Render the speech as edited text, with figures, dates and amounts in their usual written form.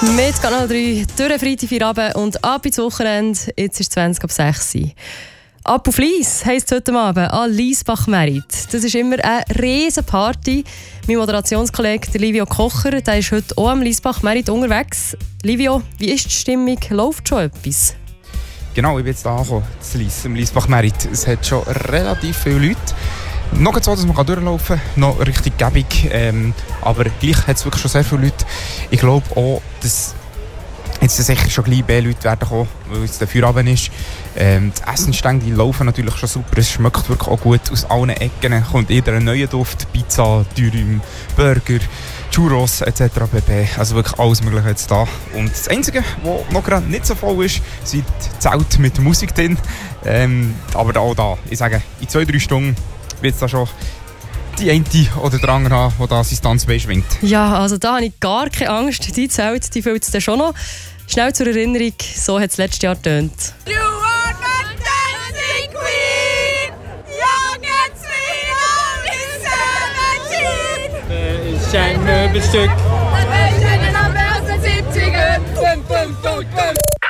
Mit Kanal 3 durch Freitag, Feierabend und ab ins Wochenende. Jetzt ist es 20 ab 6 Uhr. Ab auf Lies heisst es heute Abend an Liesbach Merit. Das ist immer eine riesen Party. Mein Moderationskollege der Livio Kocher, der ist heute auch am Liesbach Merit unterwegs. Livio, wie ist die Stimmung? Läuft schon etwas? Genau, ich bin jetzt hier angekommen, im Liesbach Merit. Es hat schon relativ viele Leute. Noch so, dass man durchlaufen kann, noch richtig gäbig. Aber gleich hat es wirklich schon sehr viele Leute. Ich glaube auch, dass jetzt sicher schon gleich mehr Leute werden kommen, weil es der Feierabend ist. Die Essenstände laufen natürlich schon super. Es schmeckt wirklich auch gut. Aus allen Ecken kommt jeder ein neuer Duft. Pizza, Dürüm, Burger, Churros etc. pp. Also wirklich alles Mögliche jetzt da. Und das Einzige, was noch gerade nicht so voll ist, sind die Zelte mit Musik drin. Aber auch da, ich sage, in 2-3 Stunden wird es da schon die eine oder der andere haben, der da sein Tanzbein schwingt. Ja, also da habe ich gar keine Angst. Die Zelt, die füllt es dann schon noch. Schnell zur Erinnerung, so hat es letztes Jahr getönt. You are the dancing queen, young and sweet, only 17. Ist ein Möbelstück. Das ist ein am 70er.